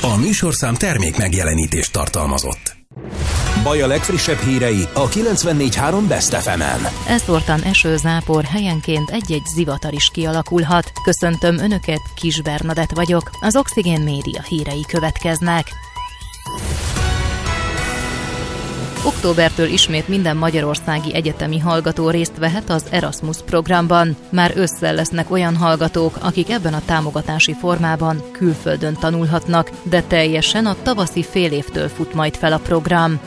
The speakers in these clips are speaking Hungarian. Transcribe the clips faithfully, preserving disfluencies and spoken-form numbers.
A műsorszám termék megjelenítést tartalmazott. Baj a legfrissebb hírei a kilencvennégy három Best ef emen. Eszortan eső, zápor, helyenként egy-egy zivatar is kialakulhat. Köszöntöm Önöket, Kis Bernadett vagyok. Az Oxigén Média hírei következnek. Októbertől ismét minden magyarországi egyetemi hallgató részt vehet az Erasmus programban. Már ősszel lesznek olyan hallgatók, akik ebben a támogatási formában külföldön tanulhatnak, de teljesen a tavaszi fél évtől fut majd fel a program.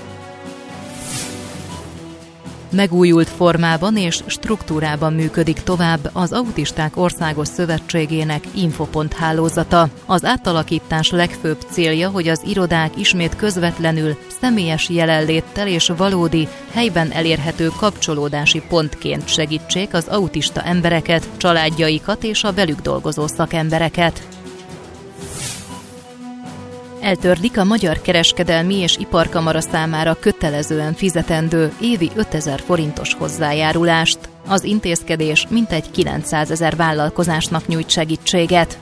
Megújult formában és struktúrában működik tovább az Autisták Országos Szövetségének Infopont hálózata. Az átalakítás legfőbb célja, hogy az irodák ismét közvetlenül, személyes jelenléttel és valódi, helyben elérhető kapcsolódási pontként segítsék az autista embereket, családjaikat és a velük dolgozó szakembereket. Eltörlik a Magyar Kereskedelmi és Iparkamara számára kötelezően fizetendő évi ötezer forintos hozzájárulást. Az intézkedés mintegy kilencszázezer vállalkozásnak nyújt segítséget.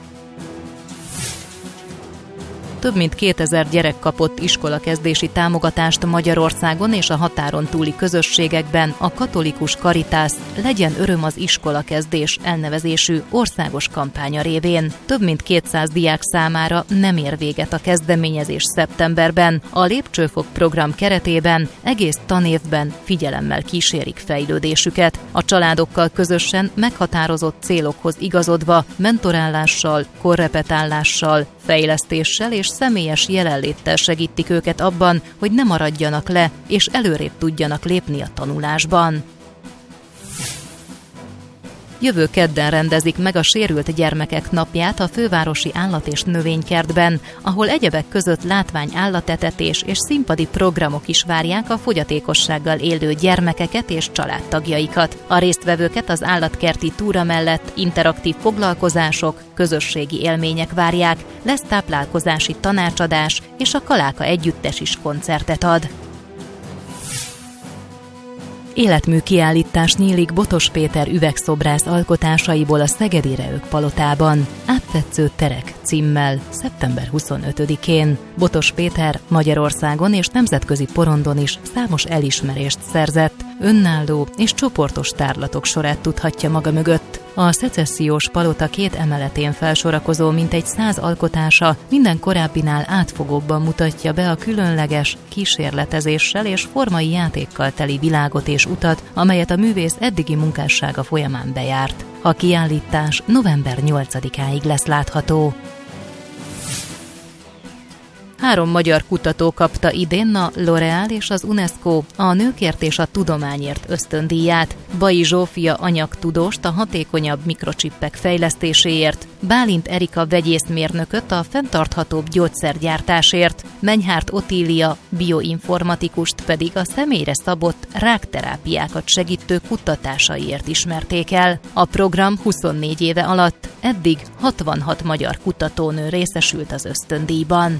Több mint kétezer gyerek kapott iskolakezdési támogatást Magyarországon és a határon túli közösségekben a Katolikus Caritas Legyen öröm az iskolakezdés elnevezésű országos kampánya révén. Több mint kétszáz diák számára nem ér véget a kezdeményezés szeptemberben. A Lépcsőfok program keretében egész tanévben figyelemmel kísérik fejlődésüket. A családokkal közösen meghatározott célokhoz igazodva, mentorálással, korrepetálással, fejlesztéssel és személyes jelenléttel segítik őket abban, hogy ne maradjanak le, és előrébb tudjanak lépni a tanulásban. Jövő kedden rendezik meg a sérült gyermekek napját a fővárosi állat- és növénykertben, ahol egyebek között látvány állatetetés és színpadi programok is várják a fogyatékossággal élő gyermekeket és családtagjaikat. A résztvevőket az állatkerti túra mellett interaktív foglalkozások, közösségi élmények várják, lesz táplálkozási tanácsadás, és a Kaláka Együttes is koncertet ad. Életmű kiállítás nyílik Botos Péter üvegszobrász alkotásaiból a Szegedi Reők palotában. Áttetsző terek címmel szeptember huszonötödikén. Botos Péter Magyarországon és nemzetközi porondon is számos elismerést szerzett, önálló és csoportos tárlatok sorát tudhatja maga mögött. A szecessziós palota két emeletén felsorakozó mintegy száz alkotása minden korábbinál átfogóbban mutatja be a különleges, kísérletezéssel és formai játékkal teli világot és utat, amelyet a művész eddigi munkássága folyamán bejárt. A kiállítás november nyolcadikáig lesz látható. Három magyar kutató kapta idén a L'Oréal és az UNESCO a nőkért és a tudományért ösztöndíját. Bai Zsófia anyagtudóst a hatékonyabb mikrocsippek fejlesztéséért, Bálint Erika vegyészmérnököt a fenntarthatóbb gyógyszergyártásért, Menyhárt Otília bioinformatikust pedig a személyre szabott rákterápiákat segítő kutatásaiért ismerték el. A program huszonnégy éve alatt eddig hatvanhat magyar kutatónő részesült az ösztöndíjban.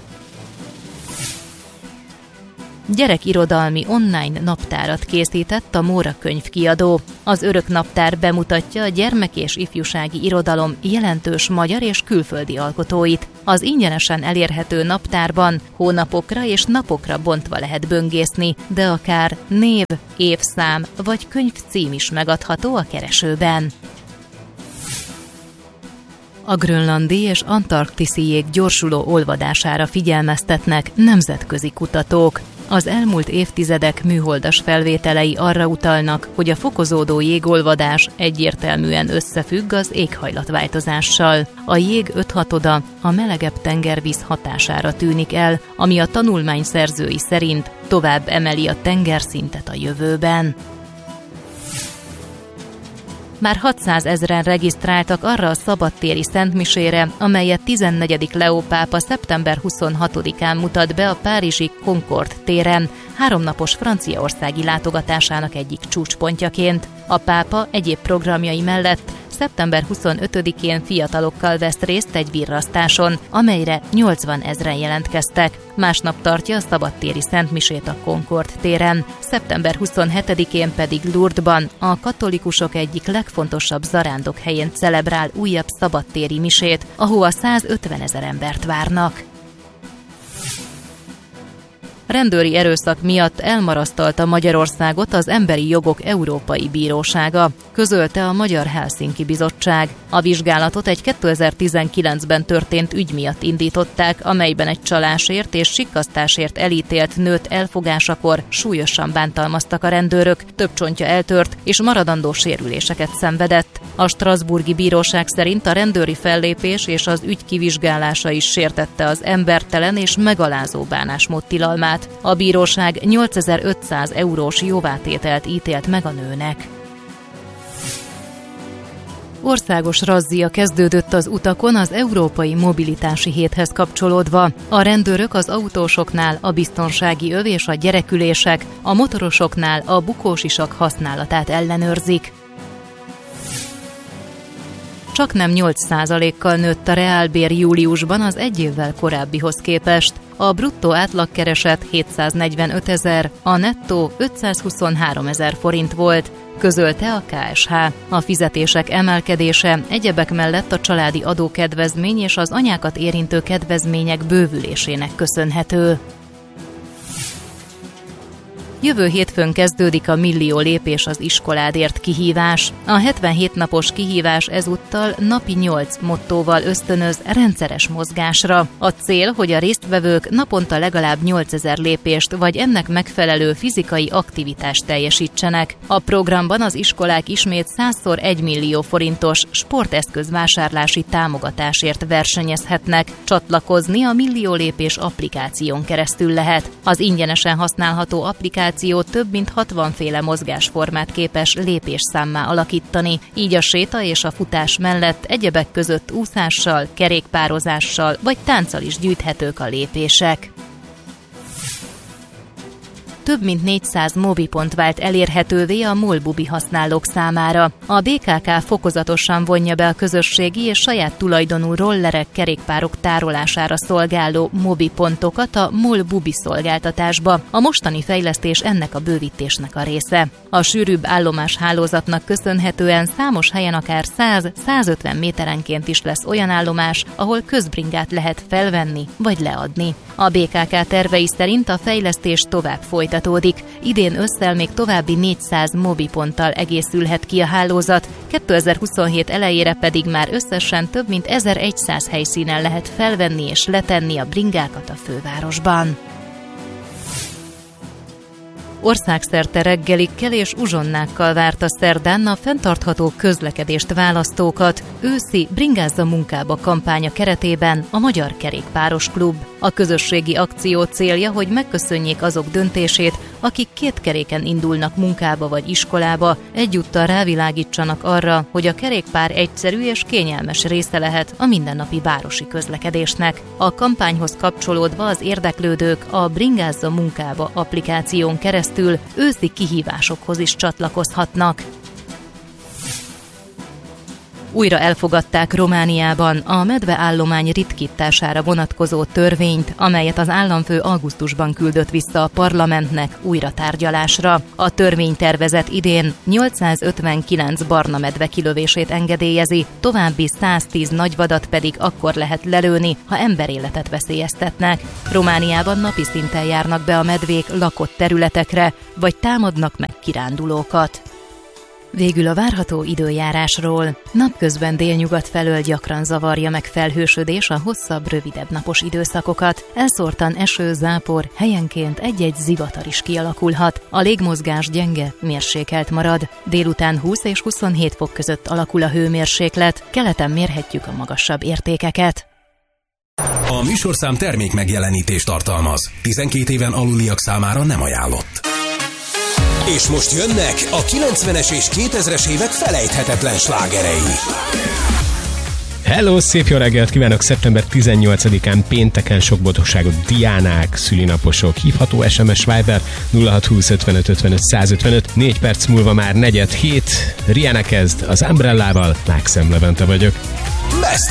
Gyerekirodalmi online naptárat készített a Móra könyvkiadó. Az Örök naptár bemutatja a gyermek- és ifjúsági irodalom jelentős magyar és külföldi alkotóit. Az ingyenesen elérhető naptárban hónapokra és napokra bontva lehet böngészni, de akár név, évszám vagy könyvcím is megadható a keresőben. A grönlandi és antarktiszi jég gyorsuló olvadására figyelmeztetnek nemzetközi kutatók. Az elmúlt évtizedek műholdas felvételei arra utalnak, hogy a fokozódó jégolvadás egyértelműen összefügg az éghajlatváltozással. A jég öthatoda a melegebb tengervíz hatására tűnik el, ami a tanulmány szerzői szerint tovább emeli a tengerszintet a jövőben. Már hatszázezren regisztráltak arra a szabadtéri szentmisére, amelyet tizennegyedik Leó pápa szeptember huszonhatodikán mutat be a párizsi Concorde téren, háromnapos franciaországi látogatásának egyik csúcspontjaként. A pápa egyéb programjai mellett szeptember huszonötödikén fiatalokkal vesz részt egy virrasztáson, amelyre nyolcvanezren jelentkeztek. Másnap tartja a szabadtéri szentmisét a Concorde téren, szeptember huszonhetedikén pedig Lourdesban a katolikusok egyik legfontosabb zarándok helyén celebrál újabb szabadtéri misét, ahova százötvenezer embert várnak. Rendőri erőszak miatt elmarasztalta Magyarországot az Emberi Jogok Európai Bírósága, közölte a Magyar Helsinki Bizottság. A vizsgálatot egy kétezer-tizenkilencben történt ügy miatt indították, amelyben egy csalásért és sikkasztásért elítélt nőt elfogásakor súlyosan bántalmaztak a rendőrök, több csontja eltört és maradandó sérüléseket szenvedett. A strasbourgi bíróság szerint a rendőri fellépés és az ügy kivizsgálása is sértette az embertelen és megalázó bánásmód tilalmát. A bíróság nyolcezer-ötszáz eurós jóvátételt ítélt meg a nőnek. Országos razzia kezdődött az utakon az Európai Mobilitási Héthez kapcsolódva. A rendőrök az autósoknál a biztonsági öv és a gyerekülések, a motorosoknál a bukósisak használatát ellenőrzik. Csaknem nyolc százalékkal nőtt a reálbér júliusban az egy évvel korábbihoz képest. A bruttó átlagkereset hétszáznegyvenötezer, a nettó ötszázhuszonháromezer forint volt, közölte a ká es há. A fizetések emelkedése egyebek mellett a családi adókedvezmény és az anyákat érintő kedvezmények bővülésének köszönhető. Jövő hétfőn kezdődik a Millió lépés az iskoládért kihívás. A hetvenhét napos kihívás ezúttal napi nyolc mottóval ösztönöz rendszeres mozgásra. A cél, hogy a résztvevők naponta legalább nyolcezer lépést vagy ennek megfelelő fizikai aktivitást teljesítsenek. A programban az iskolák ismét százszor egy millió forintos sporteszközvásárlási támogatásért versenyezhetnek. Csatlakozni a Millió lépés applikáción keresztül lehet. Az ingyenesen használható applikáció több mint hatvan féle mozgásformát képes lépésszámmá alakítani, így a séta és a futás mellett egyebek között úszással, kerékpározással vagy tánccal is gyűjthetők a lépések. Több mint négyszáz mobipont vált elérhetővé a MOL Bubi használók számára. A bé ká ká fokozatosan vonja be a közösségi és saját tulajdonú rollerek, kerékpárok tárolására szolgáló mobipontokat a MOL Bubi szolgáltatásba. A mostani fejlesztés ennek a bővítésnek a része. A sűrűbb állomás hálózatnak köszönhetően számos helyen akár száz-százötven méterenként is lesz olyan állomás, ahol közbringát lehet felvenni vagy leadni. A bé ká ká tervei szerint a fejlesztés tovább folytatódik. Idén ősszel még további négyszáz mobiponttal egészülhet ki a hálózat, kétezer-huszonhét elejére pedig már összesen több mint ezerszáz helyszínen lehet felvenni és letenni a bringákat a fővárosban. Országszerte reggelikkel és uzsonnákkal várta szerdán a fenntartható közlekedést választókat őszi Bringázza munkába kampánya keretében a Magyar Kerékpáros Klub. A közösségi akció célja, hogy megköszönjék azok döntését, akik két keréken indulnak munkába vagy iskolába, egyúttal rávilágítsanak arra, hogy a kerékpár egyszerű és kényelmes része lehet a mindennapi városi közlekedésnek. A kampányhoz kapcsolódva az érdeklődők a Bringázza munkába applikáción keresztül őszi kihívásokhoz is csatlakozhatnak. Újra elfogadták Romániában a medveállomány ritkítására vonatkozó törvényt, amelyet az államfő augusztusban küldött vissza a parlamentnek újra tárgyalásra. A törvénytervezet idén nyolcszázötvenkilenc barna medve kilövését engedélyezi, további száztíz nagyvadat pedig akkor lehet lelőni, ha emberéletet veszélyeztetnek. Romániában napi szinten járnak be a medvék lakott területekre, vagy támadnak meg kirándulókat. Végül a várható időjárásról. Napközben délnyugat felől gyakran zavarja meg felhősödés a hosszabb, rövidebb napos időszakokat. Elszórtan eső, zápor, helyenként egy-egy zivatar is kialakulhat. A légmozgás gyenge, mérsékelt marad. Délután húsz és huszonhét fok között alakul a hőmérséklet. Keleten mérhetjük a magasabb értékeket. A műsorszám termék megjelenítést tartalmaz. tizenkét éven aluliak számára nem ajánlott. És most jönnek a kilencvenes és kétezres évek felejthetetlen slágerei. Hello, szép jó reggelt kívánok! szeptember tizennyolcadikán pénteken sok boldogságot diánák, szülinaposok, hívható es em es Viber nulla hat húsz ötvenöt ötvenöt százötvenöt, négy perc múlva már negyed hét. Rihanna kezd az Umbrellával, Mákszem Levente vagyok. Best